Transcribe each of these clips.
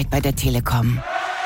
Sicherheit bei der Telekom.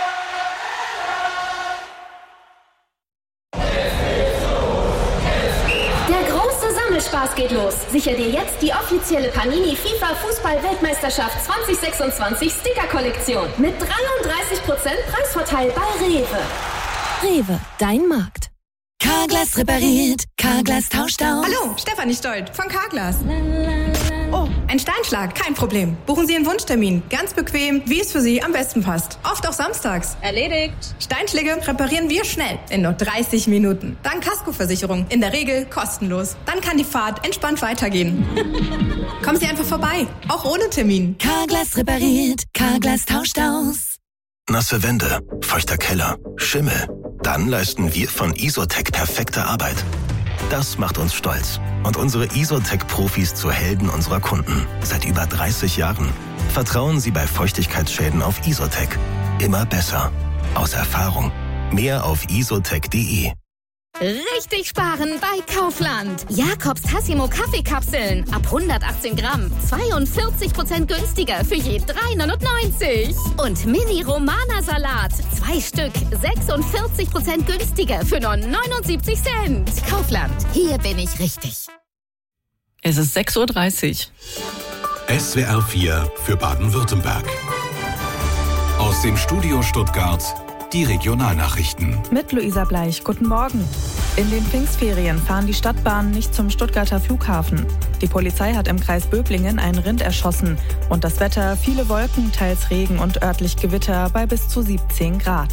Spaß geht los. Sicher dir jetzt die offizielle Panini FIFA Fußball-Weltmeisterschaft 2026 Sticker-Kollektion mit 33% Preisvorteil bei Rewe. Rewe, dein Markt. Carglass repariert, Carglass tauscht aus. Hallo, Stefanie Stolt von Carglass. Oh, ein Steinschlag, kein Problem. Buchen Sie Ihren Wunschtermin. Ganz bequem, wie es für Sie am besten passt. Oft auch samstags. Erledigt. Steinschläge reparieren wir schnell, in nur 30 Minuten. Dank Kaskoversicherung, in der Regel kostenlos. Dann kann die Fahrt entspannt weitergehen. Kommen Sie einfach vorbei, auch ohne Termin. Carglass repariert, Carglass tauscht aus. Nasse Wände, feuchter Keller, Schimmel. Dann leisten wir von Isotec perfekte Arbeit. Das macht uns stolz und unsere Isotec-Profis zu Helden unserer Kunden. Seit über 30 Jahren. Vertrauen Sie bei Feuchtigkeitsschäden auf Isotec. Immer besser. Aus Erfahrung. Mehr auf isotec.de. Richtig sparen bei Kaufland. Jakobs Tassimo Kaffeekapseln ab 118 Gramm. 42% günstiger für je 3,99. Und Mini Romana Salat. 2 Stück. 46% günstiger für nur 79 Cent. Kaufland. Hier bin ich richtig. Es ist 6:30 Uhr. SWR 4 für Baden-Württemberg. Aus dem Studio Stuttgart die Regionalnachrichten. Mit Luisa Bleich, guten Morgen. In den Pfingstferien fahren die Stadtbahnen nicht zum Stuttgarter Flughafen. Die Polizei hat im Kreis Böblingen ein Rind erschossen. Und das Wetter, viele Wolken, teils Regen und örtlich Gewitter bei bis zu 17 Grad.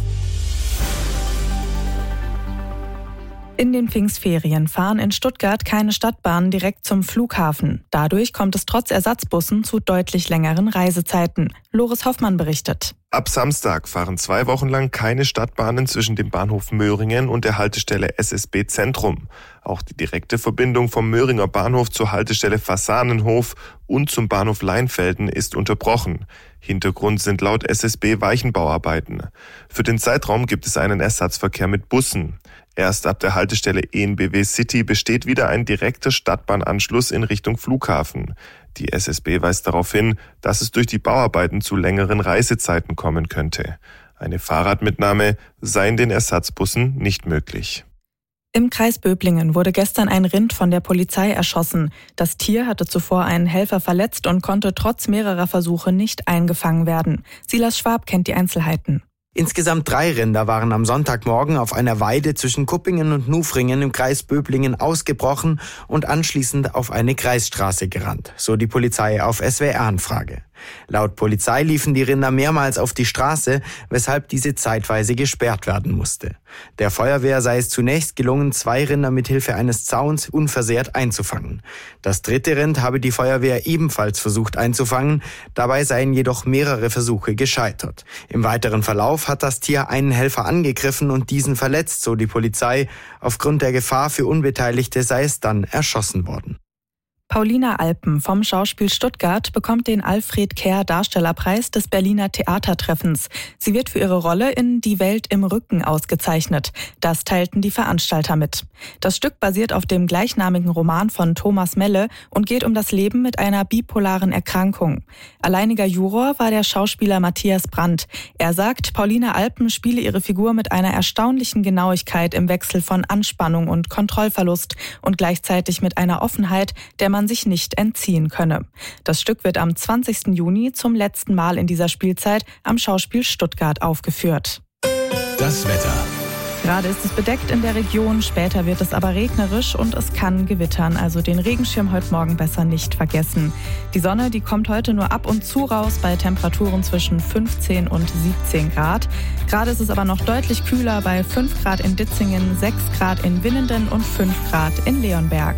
In den Pfingstferien fahren in Stuttgart keine Stadtbahnen direkt zum Flughafen. Dadurch kommt es trotz Ersatzbussen zu deutlich längeren Reisezeiten. Loris Hoffmann berichtet. Ab Samstag fahren 2 Wochen lang keine Stadtbahnen zwischen dem Bahnhof Möhringen und der Haltestelle SSB Zentrum. Auch die direkte Verbindung vom Möhringer Bahnhof zur Haltestelle Fasanenhof und zum Bahnhof Leinfelden ist unterbrochen. Hintergrund sind laut SSB Weichenbauarbeiten. Für den Zeitraum gibt es einen Ersatzverkehr mit Bussen. Erst ab der Haltestelle EnBW City besteht wieder ein direkter Stadtbahnanschluss in Richtung Flughafen. Die SSB weist darauf hin, dass es durch die Bauarbeiten zu längeren Reisezeiten kommen könnte. Eine Fahrradmitnahme sei in den Ersatzbussen nicht möglich. Im Kreis Böblingen wurde gestern ein Rind von der Polizei erschossen. Das Tier hatte zuvor einen Helfer verletzt und konnte trotz mehrerer Versuche nicht eingefangen werden. Silas Schwab kennt die Einzelheiten. Insgesamt 3 Rinder waren am Sonntagmorgen auf einer Weide zwischen Kuppingen und Nufringen im Kreis Böblingen ausgebrochen und anschließend auf eine Kreisstraße gerannt, so die Polizei auf SWR-Anfrage. Laut Polizei liefen die Rinder mehrmals auf die Straße, weshalb diese zeitweise gesperrt werden musste. Der Feuerwehr sei es zunächst gelungen, 2 Rinder mit Hilfe eines Zauns unversehrt einzufangen. Das 3. Rind habe die Feuerwehr ebenfalls versucht einzufangen, dabei seien jedoch mehrere Versuche gescheitert. Im weiteren Verlauf hat das Tier einen Helfer angegriffen und diesen verletzt, so die Polizei. Aufgrund der Gefahr für Unbeteiligte sei es dann erschossen worden. Paulina Alpen vom Schauspiel Stuttgart bekommt den Alfred Kehr Darstellerpreis des Berliner Theatertreffens. Sie wird für ihre Rolle in Die Welt im Rücken ausgezeichnet. Das teilten die Veranstalter mit. Das Stück basiert auf dem gleichnamigen Roman von Thomas Melle und geht um das Leben mit einer bipolaren Erkrankung. Alleiniger Juror war der Schauspieler Matthias Brandt. Er sagt, Paulina Alpen spiele ihre Figur mit einer erstaunlichen Genauigkeit im Wechsel von Anspannung und Kontrollverlust und gleichzeitig mit einer Offenheit, der man sich nicht entziehen könne. Das Stück wird am 20. Juni zum letzten Mal in dieser Spielzeit am Schauspiel Stuttgart aufgeführt. Das Wetter. Gerade ist es bedeckt in der Region, später wird es aber regnerisch und es kann gewittern, also den Regenschirm heute Morgen besser nicht vergessen. Die Sonne, die kommt heute nur ab und zu raus bei Temperaturen zwischen 15 und 17 Grad. Gerade ist es aber noch deutlich kühler bei 5 Grad in Ditzingen, 6 Grad in Winnenden und 5 Grad in Leonberg.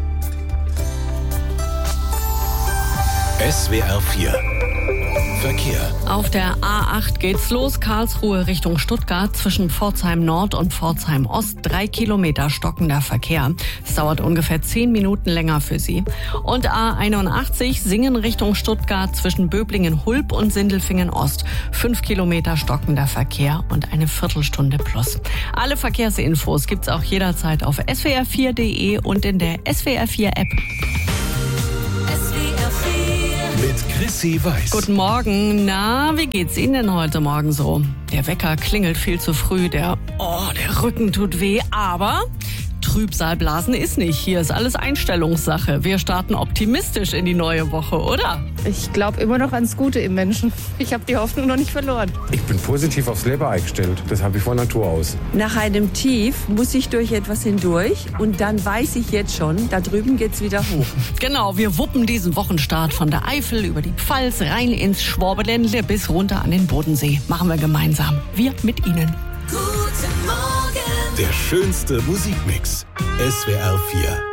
SWR 4 Verkehr. Auf der A8 geht's los, Karlsruhe Richtung Stuttgart zwischen Pforzheim Nord und Pforzheim Ost. 3 Kilometer stockender Verkehr. Es dauert ungefähr 10 Minuten länger für Sie. Und A81 Singen Richtung Stuttgart zwischen Böblingen-Hulb und Sindelfingen Ost. 5 Kilometer stockender Verkehr und eine Viertelstunde plus. Alle Verkehrsinfos gibt's auch jederzeit auf swr4.de und in der SWR4 App. Mit Chris Sissi Weiß. Guten Morgen. Na, wie geht's Ihnen denn heute Morgen so? Der Wecker klingelt viel zu früh, der Rücken tut weh, aber Trübsalblasen ist nicht. Hier ist alles Einstellungssache. Wir starten optimistisch in die neue Woche, oder? Ich glaube immer noch ans Gute im Menschen. Ich habe die Hoffnung noch nicht verloren. Ich bin positiv aufs Leben eingestellt. Das habe ich von Natur aus. Nach einem Tief muss ich durch etwas hindurch und dann weiß ich jetzt schon, da drüben geht's wieder hoch. Genau, wir wuppen diesen Wochenstart von der Eifel über die Pfalz rein ins Schwabenländle bis runter an den Bodensee. Machen wir gemeinsam. Wir mit Ihnen. Der schönste Musikmix. SWR 4.